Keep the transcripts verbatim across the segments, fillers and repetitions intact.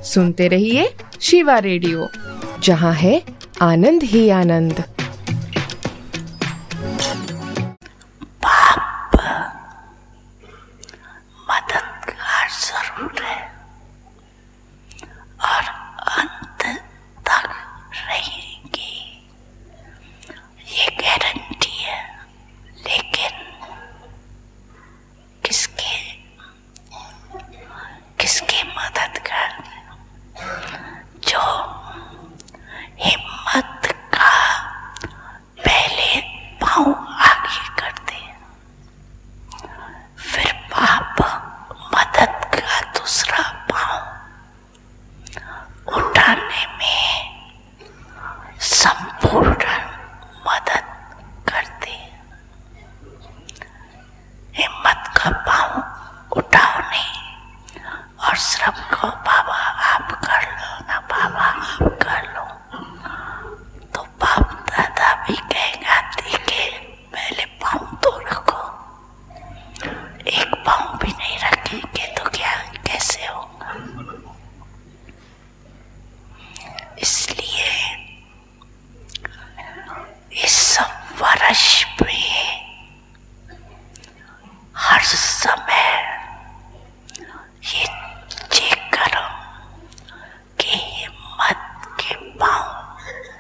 सुनते रहिए शिवा रेडियो, जहाँ है आनंद ही आनंद। बाप मददगार जरूर है और अंत तक रहेंगे, ये गारंटी है। लेकिन किसके किसकी मदद कर, जो हिम्मत का पहले पाँव आगे करते हैं, फिर बाप मदद का दूसरा पाँव उठाने में संपूर्ण मदद करते हैं। हिम्मत का पाँव उठाओ नहीं और सिर्फ को बाबा आप कर लो ना, बाबा आप कर लो, तो बाप दादा भी कहेगा देखे पहले पाँव तो रखो। एक पाँव भी नहीं रखेंगे तो क्या कैसे होगा। इसलिए इस वर्ष में हर समय ये चेक करो कि हिम्मत के पाँव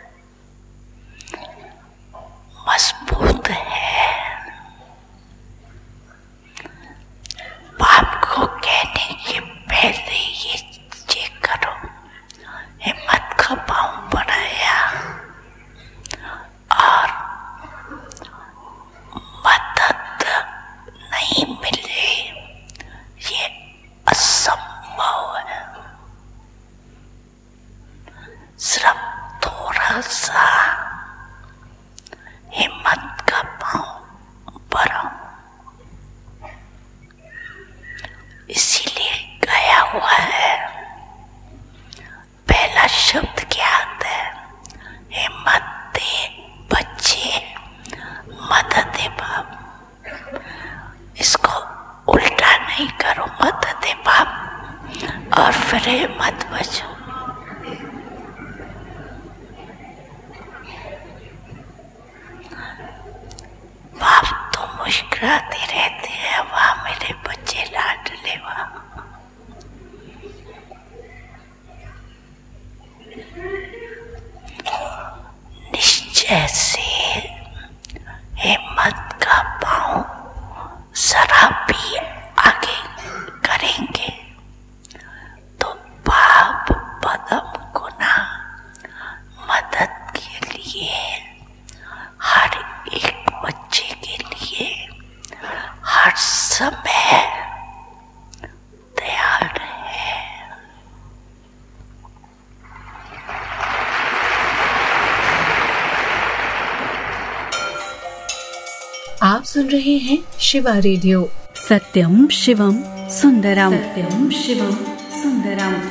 मजबूत है। बाप को कहने के पहले ये चेक करो हिम्मत का पाँव बढ़ाया और मदद नहीं मिले, ये असंभव है। सिर्फ थोड़ा सा हिम्मत का पाँव बढ़ाओ। इसीलिए गया हुआ है, पहला शब्द क्या आता है? हिम्मत दे बच्चे, मदद दे बाप। इसको उल्टा नहीं करो, मदद दे बाप और फिर मत बचो। बाप तो मुस्कुराते रहते हैं, वाह मेरे बच्चे लाडले, वाह। निश्चय से हिम्मत का पाँव जरा भी आगे करेंगे तो बाप पदम गुना मदद के लिए, हर एक बच्चे के लिए हर समय तैयार है। आप सुन रहे हैं शिवा रेडियो, सत्यम शिवम सुंदरम, सत्यम शिवम सुंदरम।